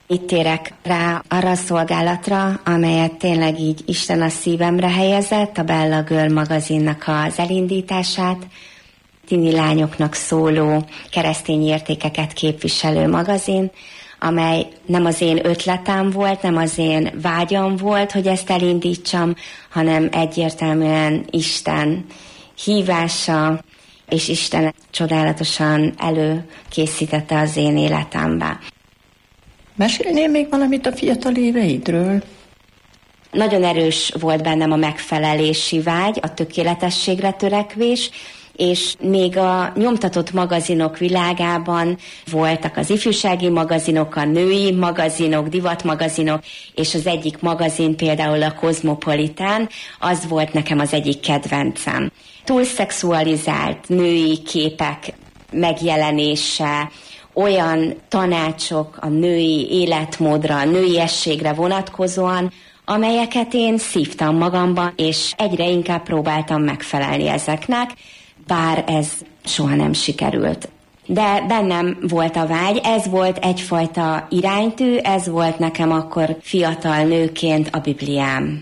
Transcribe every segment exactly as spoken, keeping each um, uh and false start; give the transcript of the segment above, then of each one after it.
Itt térek rá arra a szolgálatra, amelyet tényleg így Isten a szívemre helyezett, a Bella Girl magazinnak az elindítását, tini lányoknak szóló, keresztény értékeket képviselő magazin, amely nem az én ötletem volt, nem az én vágyam volt, hogy ezt elindítsam, hanem egyértelműen Isten hívása, és Isten csodálatosan előkészítette az én életembe. Mesélnél még valamit a fiatal éveidről? Nagyon erős volt bennem a megfelelési vágy, a tökéletességre törekvés, és még a nyomtatott magazinok világában voltak az ifjúsági magazinok, a női magazinok, divatmagazinok, és az egyik magazin, például a Cosmopolitan, az volt nekem az egyik kedvencem. Túl szexualizált női képek megjelenése, olyan tanácsok a női életmódra, a nőiességre vonatkozóan, amelyeket én szívtam magamban, és egyre inkább próbáltam megfelelni ezeknek, bár ez soha nem sikerült. De bennem volt a vágy, ez volt egyfajta iránytű, ez volt nekem akkor fiatal nőként a Bibliám.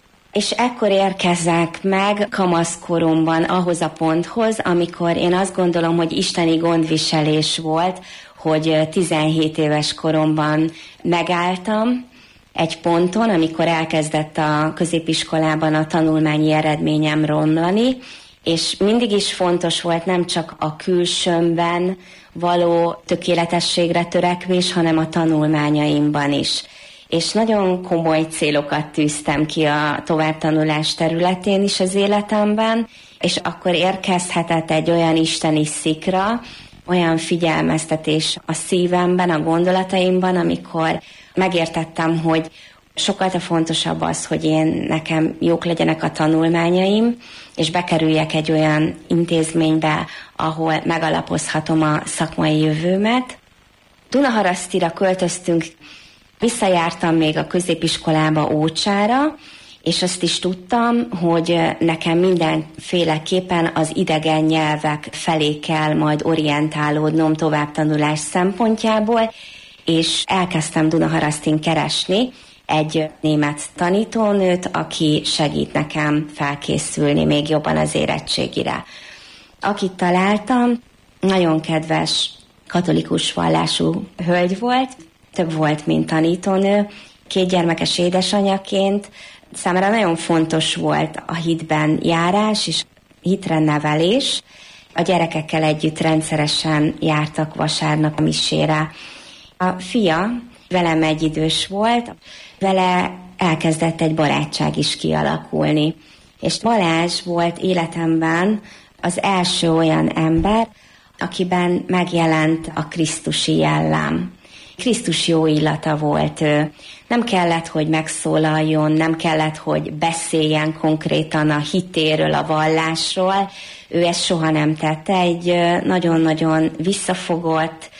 És ekkor érkezek meg kamaszkoromban ahhoz a ponthoz, amikor én azt gondolom, hogy isteni gondviselés volt, hogy tizenhét éves koromban megálltam egy ponton, amikor elkezdett a középiskolában a tanulmányi eredményem romlani, és mindig is fontos volt nem csak a külsőmben való tökéletességre törekvés, hanem a tanulmányaimban is. És nagyon komoly célokat tűztem ki a továbbtanulás területén is az életemben, és akkor érkezhetett egy olyan isteni szikra, olyan figyelmeztetés a szívemben, a gondolataimban, amikor megértettem, hogy sokkal fontosabb az, hogy én nekem jók legyenek a tanulmányaim, és bekerüljek egy olyan intézménybe, ahol megalapozhatom a szakmai jövőmet. Dunaharasztira költöztünk, visszajártam még a középiskolába Ócsára, és azt is tudtam, hogy nekem mindenféleképpen az idegen nyelvek felé kell majd orientálódnom továbbtanulás szempontjából, és elkezdtem Dunaharasztin keresni egy német tanítónőt, aki segít nekem felkészülni még jobban az érettségire. Akit találtam, nagyon kedves katolikus vallású hölgy volt, több volt, mint tanítónő, két gyermekes édesanyaként. Számára nagyon fontos volt a hitben járás és hitre nevelés. A gyerekekkel együtt rendszeresen jártak vasárnap a misére. A fia velem egyidős volt, vele elkezdett egy barátság is kialakulni. És Balázs volt életemben az első olyan ember, akiben megjelent a krisztusi jellem. Krisztus jó illata volt ő. Nem kellett, hogy megszólaljon, nem kellett, hogy beszéljen konkrétan a hitéről, a vallásról. Ő ezt soha nem tette. Egy nagyon-nagyon visszafogott,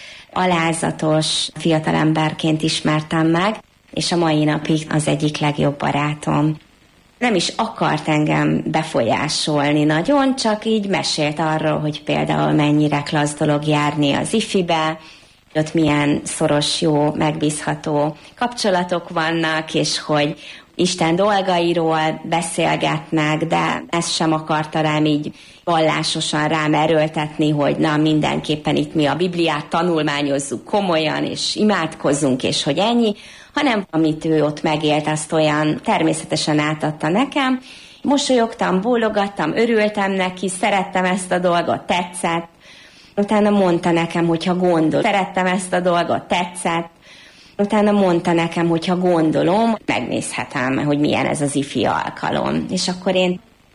alázatos fiatalemberként ismertem meg, és a mai napig az egyik legjobb barátom. Nem is akart engem befolyásolni nagyon, csak így mesélt arról, hogy például mennyire klassz dolog járni az ifibe, ott milyen szoros, jó, megbízható kapcsolatok vannak, és hogy Isten dolgairól beszélgetnek, de ezt sem akarta rám így vallásosan rám erőltetni, hogy na mindenképpen itt mi a Bibliát tanulmányozzuk komolyan, és imádkozzunk, és hogy ennyi, hanem amit ő ott megélt, azt olyan természetesen átadta nekem. Mosolyogtam, bólogattam, örültem neki, szerettem ezt a dolgot, tetszett. Utána mondta nekem, hogyha gondol, szerettem ezt a dolgot, tetszett. Utána mondta nekem, hogyha gondolom, megnézhetem, hogy milyen ez az ifi alkalom. És akkor én